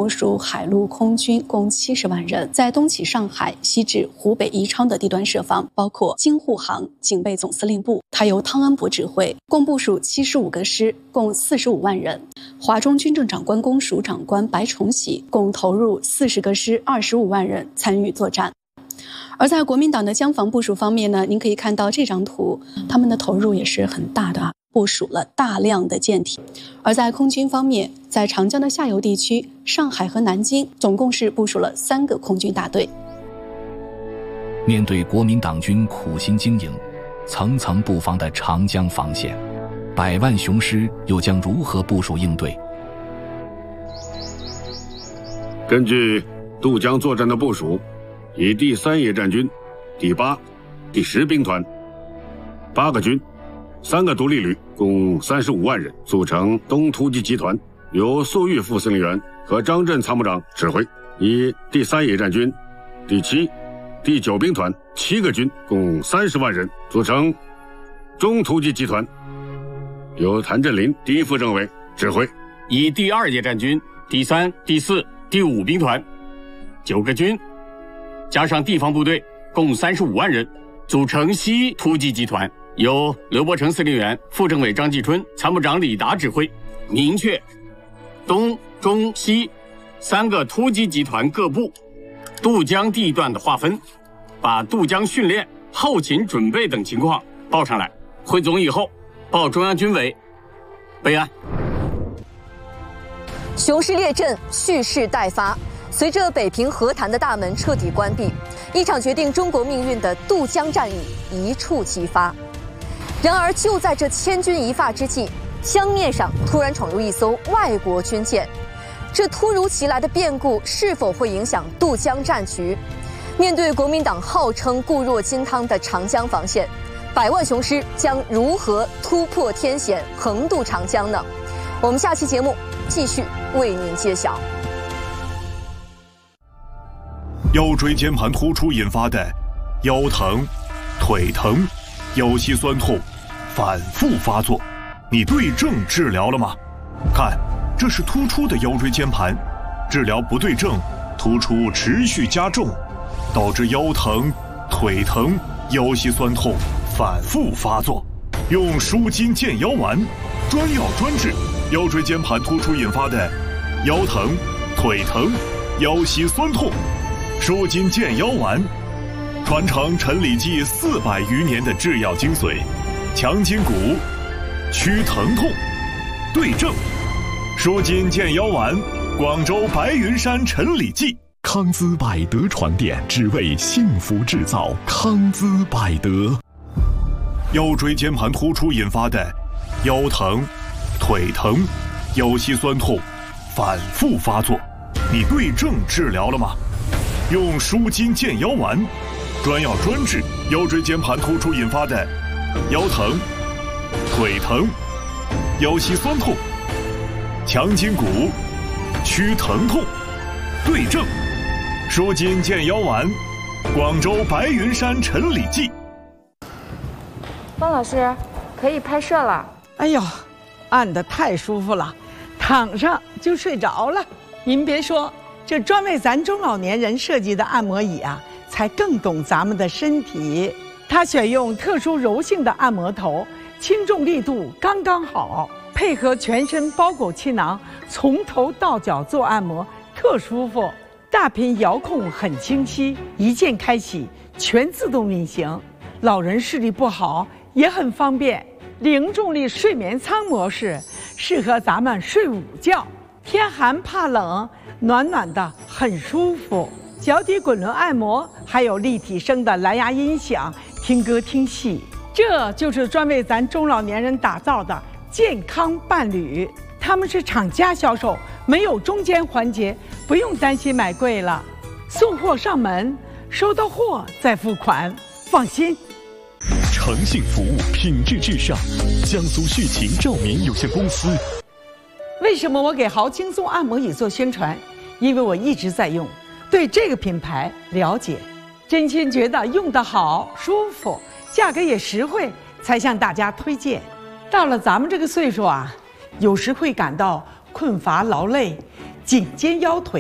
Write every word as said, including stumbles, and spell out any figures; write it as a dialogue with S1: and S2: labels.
S1: 署海陆空军共七十万人，在东起上海，西至湖北宜昌的地端设防，包括京沪航警备总司令部，它由汤恩伯指挥，共部署七十五个师，共四十五万人。华中军政长官公署长官白崇禧共投入四十个师，二十五万人参与作战。而在国民党的江防部署方面呢，您可以看到这张图，他们的投入也是很大的啊。部署了大量的舰艇。而在空军方面，在长江的下游地区，上海和南京总共是部署了三个空军大队。
S2: 面对国民党军苦心经营、层层布防的长江防线，百万雄师又将如何部署应对？
S3: 根据渡江作战的部署，以第三野战军第八、第十兵团八个军、三个独立旅，共三十五万人组成东突击集团，由粟裕副司令员和张震参谋长指挥。以第三野战军第七、第九兵团七个军，共三十万人组成中突击集团，由谭震林第一副政委指挥。
S4: 以第二野战军第三、第四、第五兵团九个军，加上地方部队，共三十五万人组成西突击集团，由刘伯承司令员、副政委张继春、参谋长李达指挥，明确东、中、西三个突击集团各部渡江地段的划分，把渡江训练、后勤准备等情况报上来，汇总以后报中央军委备案。
S5: 雄师列阵，蓄势待发。随着北平和谈的大门彻底关闭，一场决定中国命运的渡江战役一触即发。然而，就在这千钧一发之际，江面上突然闯入一艘外国军舰。这突如其来的变故是否会影响渡江战局？面对国民党号称固若金汤的长江防线，百万雄师将如何突破天险，横渡长江呢？我们下期节目继续为您揭晓。
S6: 腰椎间盘突出引发的腰疼、腿疼、腰膝酸痛反复发作，你对症治疗了吗？看，这是突出的腰椎间盘，治疗不对症，突出持续加重，导致腰疼、腿疼、腰膝酸痛反复发作。用舒筋健腰丸，专药专治腰椎间盘突出引发的腰疼、腿疼、腰膝酸痛。舒筋健腰丸，传承陈李济四百余年的制药精髓，强筋骨，祛疼痛，对症。舒筋健腰丸，广州白云山陈李济。
S7: 康姿百德床垫，只为幸福制造。康姿百德。
S6: 腰椎间盘突出引发的腰疼、腿疼、腰膝酸痛反复发作，你对症治疗了吗？用舒筋健腰丸，专药专治腰椎间盘突出引发的腰疼、腿疼、腰膝酸痛，强筋骨，祛疼痛，对症。舒筋健腰丸，广州白云山陈李济。
S8: 汪老师，可以拍摄了。
S9: 哎呦，按得太舒服了，躺上就睡着了。您别说，这专为咱中老年人设计的按摩椅啊，才更懂咱们的身体。它选用特殊柔性的按摩头，轻重力度刚刚好，配合全身包裹气囊，从头到脚做按摩，特舒服。大屏遥控很清晰，一键开启，全自动运行。老人视力不好也很方便。零重力睡眠舱模式适合咱们睡午觉，天寒怕冷，暖暖的很舒服。脚底滚轮按摩，还有立体声的蓝牙音响，听歌听戏。这就是专为咱中老年人打造的健康伴侣。他们是厂家销售，没有中间环节，不用担心买贵了。送货上门，收到货再付款，放心。
S7: 诚信服务，品质至上。江苏旭晴照明有限公司。
S9: 为什么我给豪轻松按摩椅做宣传？因为我一直在用，对这个品牌了解，真心觉得用得好、舒服，价格也实惠，才向大家推荐。到了咱们这个岁数啊，有时会感到困乏劳累、颈肩腰腿